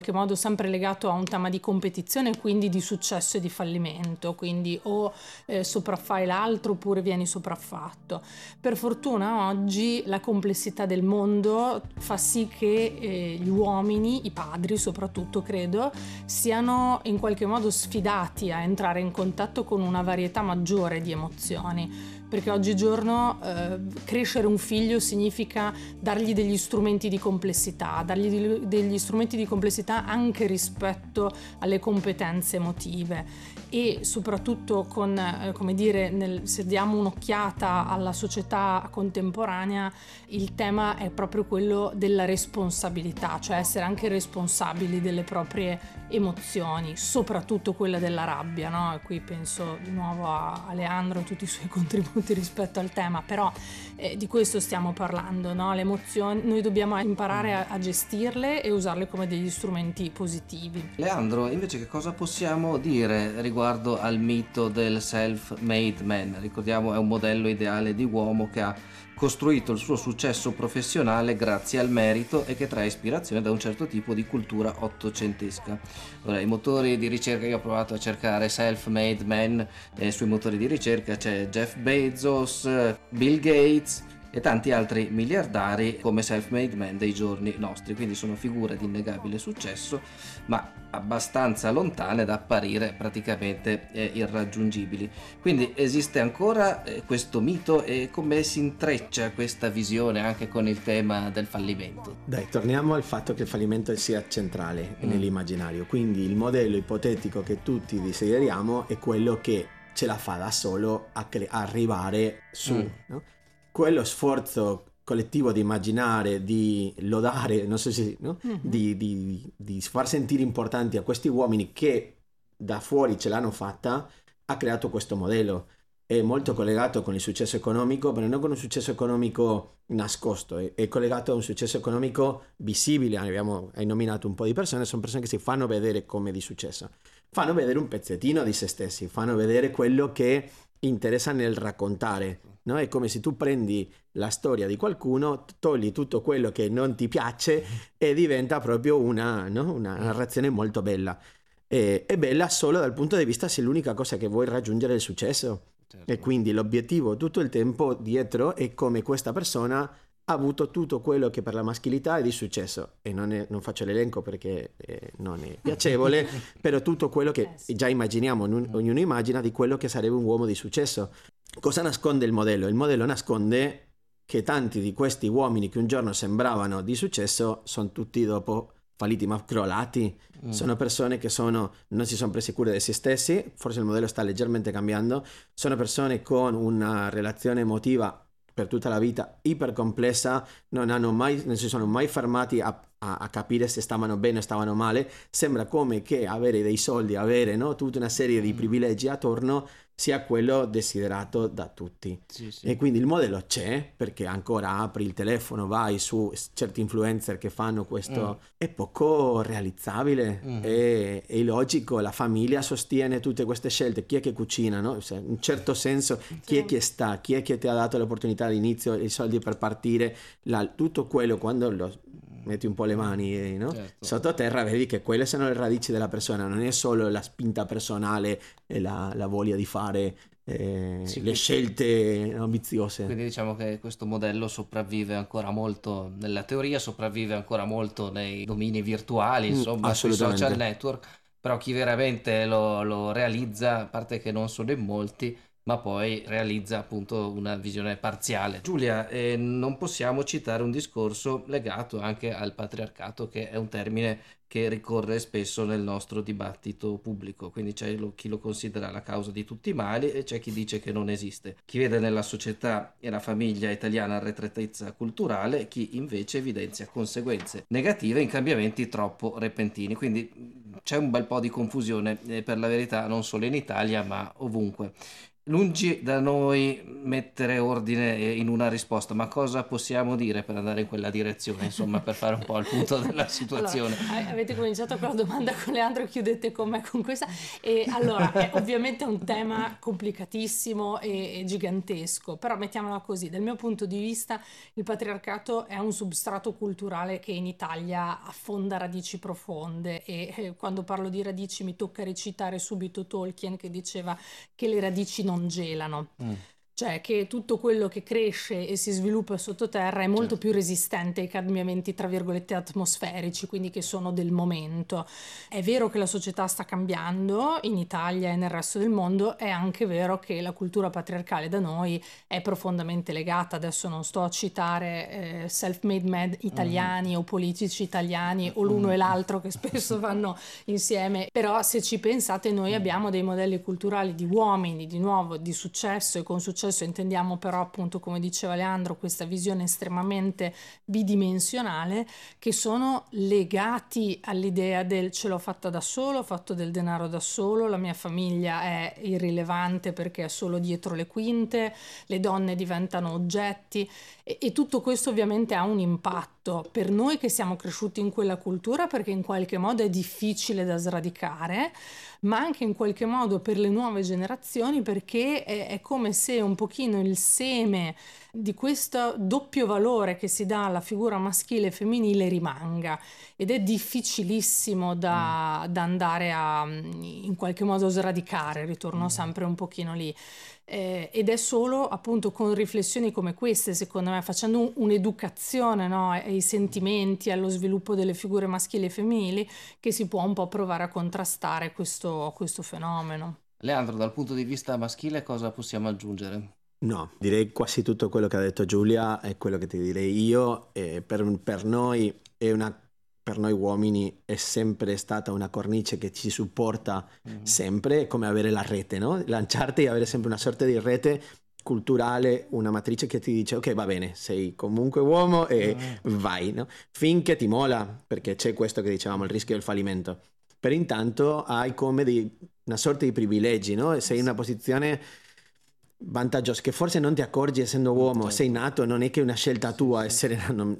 che modo sempre legato a un tema di competizione, quindi di successo e di fallimento, quindi o sopraffai l'altro oppure vieni sopraffatto. Per fortuna oggi la complessità del mondo fa sì che gli uomini, i padri soprattutto credo, siano in qualche modo sfidati a entrare in contatto con una varietà maggiore di emozioni. Perché oggigiorno crescere un figlio significa dargli degli strumenti di complessità, dargli degli strumenti di complessità anche rispetto alle competenze emotive, e soprattutto con, come dire, se diamo un'occhiata alla società contemporanea, il tema è proprio quello della responsabilità, cioè essere anche responsabili delle proprie emozioni, soprattutto quella della rabbia, no? E qui penso di nuovo a Leandro e tutti i suoi contributi rispetto al tema, però di questo stiamo parlando, no? Le emozioni, noi dobbiamo imparare a gestirle e usarle come degli strumenti positivi. Leandro, invece che cosa possiamo dire riguardo al mito del self-made man? Ricordiamo, è un modello ideale di uomo che ha costruito il suo successo professionale grazie al merito e che trae ispirazione da un certo tipo di cultura ottocentesca. Ora, i motori di ricerca, io ho provato a cercare self-made man sui motori di ricerca, c'è Jeff Bezos, Bill Gates e tanti altri miliardari come self-made man dei giorni nostri, quindi sono figure di innegabile successo ma abbastanza lontane da apparire praticamente irraggiungibili. Quindi esiste ancora questo mito, e come si intreccia questa visione anche con il tema del fallimento? Dai, torniamo al fatto che il fallimento sia centrale nell'immaginario, quindi il modello ipotetico che tutti desideriamo è quello che ce la fa da solo a arrivare su, no? Quello sforzo collettivo di immaginare, di lodare, non so se, no? di far sentire importanti a questi uomini che da fuori ce l'hanno fatta, ha creato questo modello. È molto collegato con il successo economico, però non con un successo economico nascosto, è collegato a un successo economico visibile. Hai nominato un po' di persone, sono persone che si fanno vedere come di successo, fanno vedere un pezzettino di se stessi, fanno vedere quello che interessa nel raccontare, no? È come se tu prendi la storia di qualcuno, togli tutto quello che non ti piace e diventa proprio una narrazione molto bella. È bella solo dal punto di vista se l'unica cosa che vuoi raggiungere è il successo. Certo. E quindi l'obiettivo tutto il tempo dietro è come questa persona ha avuto tutto quello che per la maschilità è di successo, e non faccio l'elenco perché non è piacevole, però tutto quello che già immaginiamo, ognuno immagina di quello che sarebbe un uomo di successo. Cosa nasconde il modello? Il modello nasconde che tanti di questi uomini che un giorno sembravano di successo sono tutti dopo falliti ma crollati. Sono persone che non si sono prese cura di se stessi, forse il modello sta leggermente cambiando, sono persone con una relazione emotiva per tutta la vita ipercomplessa, non si sono mai fermati a capire se stavano bene o stavano male. Sembra come che avere dei soldi, avere, no, tutta una serie di privilegi attorno sia quello desiderato da tutti. Sì. E quindi il modello c'è, perché ancora apri il telefono, vai su certi influencer che fanno questo, è poco realizzabile, è illogico. La famiglia sostiene tutte queste scelte. Chi è che cucina, no? In un certo senso, chi è che chi è che ti ha dato l'opportunità all'inizio, i soldi per partire, tutto quello, quando lo metti un po' le mani, no? Certo. Sottoterra vedi che quelle sono le radici della persona, non è solo la spinta personale e la voglia di fare le scelte ambiziose. Quindi diciamo che questo modello sopravvive ancora molto nella teoria, sopravvive ancora molto nei domini virtuali, insomma, sui social network, però chi veramente lo realizza, a parte che non sono in molti, ma poi realizza appunto una visione parziale. Giulia, non possiamo citare un discorso legato anche al patriarcato, che è un termine che ricorre spesso nel nostro dibattito pubblico, quindi c'è chi lo considera la causa di tutti i mali e c'è chi dice che non esiste, chi vede nella società e la famiglia italiana arretratezza culturale, chi invece evidenzia conseguenze negative in cambiamenti troppo repentini. Quindi c'è un bel po' di confusione, per la verità, non solo in Italia ma ovunque. lungi da noi mettere ordine in una risposta, ma cosa possiamo dire per andare in quella direzione, insomma, per fare un po' il punto della situazione? Allora, avete cominciato con la domanda con Leandro, chiudete con me con questa. E allora, è ovviamente un tema complicatissimo e gigantesco, però mettiamola così, dal mio punto di vista il patriarcato è un substrato culturale che in Italia affonda radici profonde e quando parlo di radici mi tocca recitare subito Tolkien che diceva che le radici non gelano. Cioè che tutto quello che cresce e si sviluppa sottoterra è molto più resistente ai cambiamenti tra virgolette atmosferici, quindi che sono del momento. È vero che la società sta cambiando in Italia e nel resto del mondo, è anche vero che la cultura patriarcale da noi è profondamente legata. Adesso non sto a citare self-made man italiani o politici italiani o l'uno e l'altro che spesso vanno insieme, però se ci pensate noi abbiamo dei modelli culturali di uomini, di nuovo, di successo, e con successo intendiamo però appunto, come diceva Leandro, questa visione estremamente bidimensionale, che sono legati all'idea del ce l'ho fatta da solo, ho fatto del denaro da solo, la mia famiglia è irrilevante perché è solo dietro le quinte, le donne diventano oggetti e tutto questo ovviamente ha un impatto per noi che siamo cresciuti in quella cultura, perché in qualche modo è difficile da sradicare, ma anche in qualche modo per le nuove generazioni, perché è come se un pochino il seme di questo doppio valore che si dà alla figura maschile e femminile rimanga, ed è difficilissimo da andare a in qualche modo sradicare, ritorno sempre un pochino lì. Ed è solo appunto con riflessioni come queste, secondo me, facendo un'educazione, no, ai sentimenti, allo sviluppo delle figure maschili e femminili, che si può un po' provare a contrastare questo fenomeno. Leandro, dal punto di vista maschile cosa possiamo aggiungere? No, direi quasi tutto quello che ha detto Giulia è quello che ti direi io. Per noi per noi uomini è sempre stata una cornice che ci supporta sempre, come avere la rete, no? Lanciarti e avere sempre una sorta di rete culturale, una matrice che ti dice ok, va bene, sei comunque uomo e vai, no? Finché ti mola, perché c'è questo che dicevamo, il rischio del fallimento. Per intanto hai come una sorta di privilegi, no? Sei in una posizione vantaggiosa che forse non ti accorgi essendo uomo, sei nato, non è che è una scelta tua essere,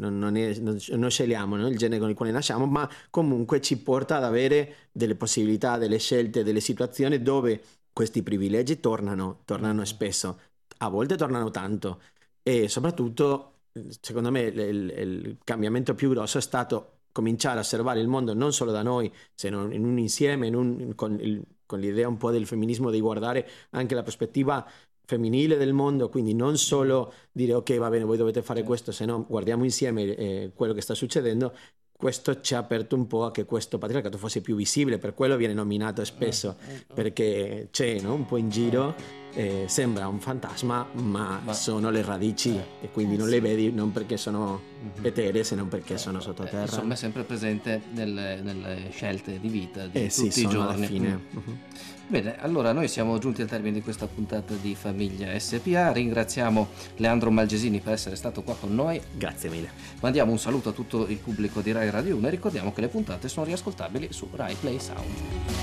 non scegliamo, no? Il genere con il quale nasciamo, ma comunque ci porta ad avere delle possibilità, delle scelte, delle situazioni dove questi privilegi tornano spesso, a volte tornano tanto, e soprattutto secondo me il cambiamento più grosso è stato cominciare a osservare il mondo non solo da noi, se non in un insieme, con l'idea un po' del femminismo, di guardare anche la prospettiva femminile del mondo, quindi non solo dire ok, va bene, voi dovete fare questo, se no guardiamo insieme quello che sta succedendo. Questo ci ha aperto un po' a che questo patriarcato fosse più visibile, per quello viene nominato spesso, perché c'è, no? Un po' in giro, sembra un fantasma, ma sono le radici e quindi non le vedi non perché sono eteree, se non perché sono sottoterra. Insomma è sempre presente nelle scelte di vita di tutti i giorni. Alla fine. Bene, allora noi siamo giunti al termine di questa puntata di Famiglia SPA. Ringraziamo Leandro Malgesini per essere stato qua con noi. Grazie mille. Mandiamo un saluto a tutto il pubblico di Rai Radio 1 e ricordiamo che le puntate sono riascoltabili su Rai Play Sound.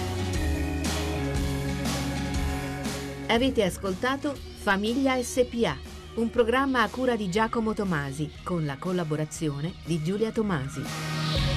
Avete ascoltato Famiglia SPA, un programma a cura di Giacomo Tomasi con la collaborazione di Giulia Tomasi.